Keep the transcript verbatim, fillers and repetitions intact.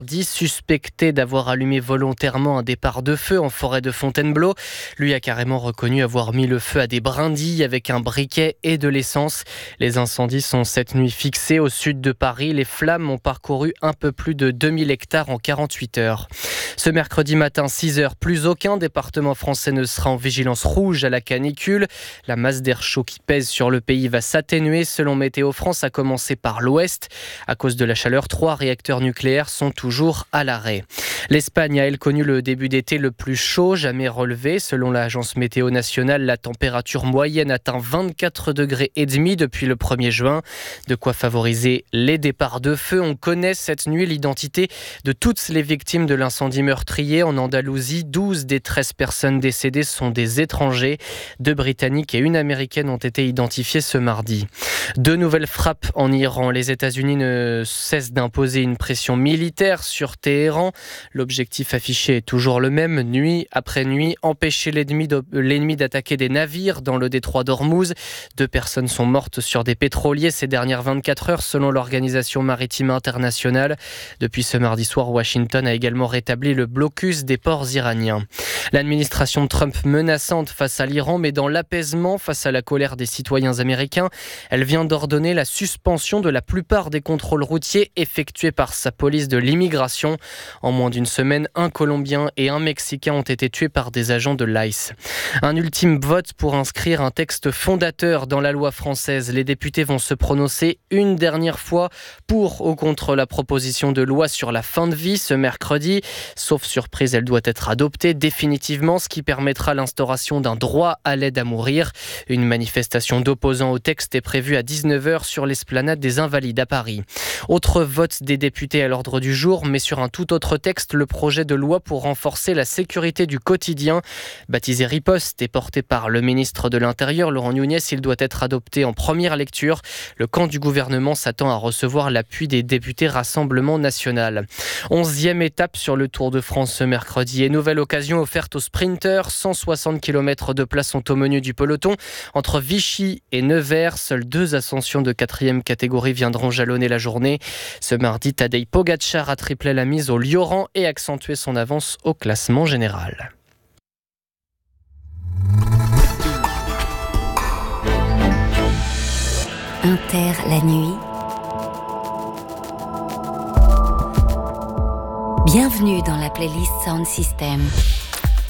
dit suspecté d'avoir allumé volontairement un départ de feu en forêt de Fontainebleau. Lui a carrément reconnu avoir mis le feu à des brindilles avec un briquet et de l'essence. Les incendies sont cette nuit fixés au sud de Paris. Les flammes ont parcouru un peu plus de deux mille hectares en quarante-huit heures. Ce mercredi matin, six heures, plus aucun département français ne sera en vigilance rouge à la canicule. La masse d'air chaud qui pèse sur le pays va s'atténuer selon Météo France, à commencer par l'ouest. À cause de la chaleur, trois réacteurs nucléaires sont toujours à l'arrêt. L'Espagne a, elle, connu le début d'été le plus chaud jamais relevé. Selon l'agence météo nationale, la température moyenne atteint vingt-quatre degrés et demi depuis le premier juin. De quoi favoriser les départs de feu. On connaît cette nuit l'identité de toutes les victimes de l'incendie meurtrier en Andalousie. douze des treize personnes décédées sont des étrangers. Deux Britanniques et une Américaine ont été identifiées ce mardi. Deux nouvelles frappes en Iran. Les États-Unis ne cessent d'imposer une pression militaire sur Téhéran. L'objectif affiché est toujours le même, nuit après nuit, empêcher l'ennemi, l'ennemi d'attaquer des navires dans le détroit d'Ormuz. Deux personnes sont mortes sur des pétroliers ces dernières vingt-quatre heures selon l'Organisation maritime internationale. Depuis ce mardi soir, Washington a également rétabli le blocus des ports iraniens. L'administration Trump menaçante face à l'Iran, mais dans l'apaisement face à la colère des citoyens américains. Elle vient d'ordonner la suspension de la plupart des contrôles routiers effectués par sa police de l'immigration. En moins d'une semaine, un Colombien et un Mexicain ont été tués par des agents de l'I C E. Un ultime vote pour inscrire un texte fondateur dans la loi française. Les députés vont se prononcer une dernière fois pour ou contre la proposition de loi sur la fin de vie ce mercredi. Sauf surprise, elle doit être adoptée définitivement, ce qui permettra l'instauration d'un droit à l'aide à mourir. Une manifestation d'opposants au texte est prévue à dix-neuf heures sur l'esplanade des Invalides à Paris. Autre vote des députés à l'ordre du jour, mais sur un tout autre texte, le projet de loi pour renforcer la sécurité du quotidien. Baptisé Riposte et porté par le ministre de l'Intérieur, Laurent Nunez, il doit être adopté en première lecture. Le camp du gouvernement s'attend à recevoir l'appui des députés Rassemblement National. Onzième étape sur le Tour de France ce mercredi et nouvelle occasion offerte aux sprinteurs. cent soixante kilomètres de place sont au menu du peloton. Entre Vichy et Nevers, seules deux ascensions de quatrième catégorie viendront jalonner la journée. Ce mardi, Tadej Pogačar a triplé la mise au Lioran et accentué son avance au classement général. Inter la nuit. Bienvenue dans la playlist Sound System.